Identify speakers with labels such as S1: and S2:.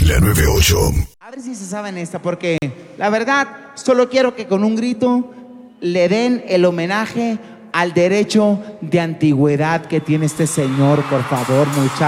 S1: La 98.
S2: A ver si se saben esta, porque la verdad, solo quiero que con un grito le den el homenaje al derecho de antigüedad que tiene este señor, por favor, muchachos.